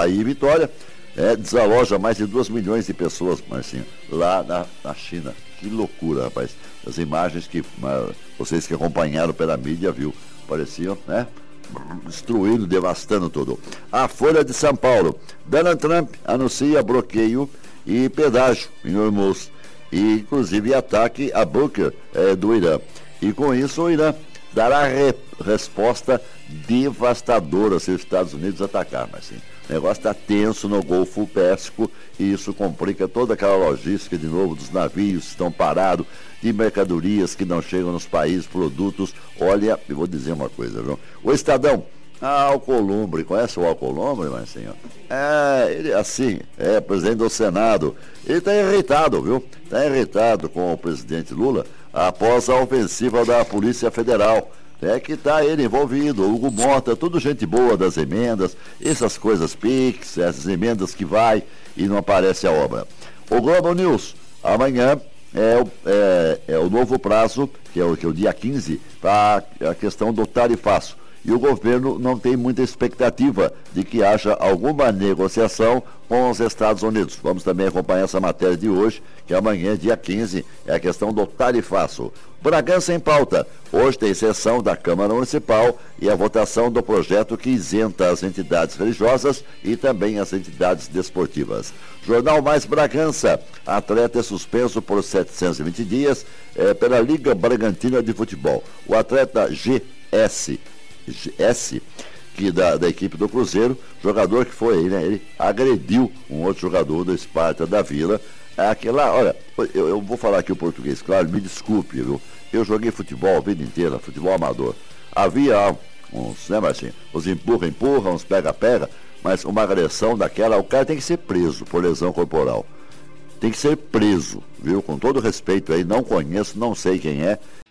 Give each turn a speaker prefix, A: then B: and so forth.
A: Bahia e Vitória, desaloja mais de 2 milhões de pessoas, Marcinho, lá na China. Que loucura, rapaz. As imagens que vocês que acompanharam pela mídia viu, pareciam, né? Destruindo, devastando tudo. A Folha de São Paulo. Donald Trump anuncia bloqueio e pedágio em Hormuz. E, inclusive, ataque a bunker do Irã. E com isso o Irã dará resposta devastadora se os Estados Unidos atacar, mas sim. O negócio está tenso no Golfo Pérsico e isso complica toda aquela logística, de novo, dos navios que estão parados, de mercadorias que não chegam nos países, produtos. Olha, eu vou dizer uma coisa, viu? O Estadão, Alcolumbre, conhece o Alcolumbre, Marcinho? Ele assim, presidente do Senado. Ele está irritado, viu? Está irritado com o presidente Lula após a ofensiva da Polícia Federal. Que está ele envolvido, Hugo Mota, tudo gente boa das emendas, essas coisas PIX, essas emendas que vai e não aparece a obra. O Globo News, amanhã é o novo prazo, que é o dia 15, para a questão do tarifaço. E o governo não tem muita expectativa de que haja alguma negociação com os Estados Unidos. Vamos também acompanhar essa matéria de hoje, que amanhã, dia 15, é a questão do tarifaço. Bragança em pauta. Hoje tem sessão da Câmara Municipal e a votação do projeto que isenta as entidades religiosas e também as entidades desportivas. Jornal Mais Bragança. Atleta é suspenso por 720 dias pela Liga Bragantina de Futebol. O atleta GS, que da equipe do Cruzeiro, jogador que foi aí, né? Ele agrediu um outro jogador do Esparta da Vila. Olha, eu vou falar aqui o português, claro, me desculpe, viu? Eu joguei futebol a vida inteira, futebol amador. Havia uns, né, Marcinho? Uns empurra, uns pega-pega, mas uma agressão daquela, o cara tem que ser preso por lesão corporal. Tem que ser preso, viu? Com todo respeito aí, não conheço, não sei quem é.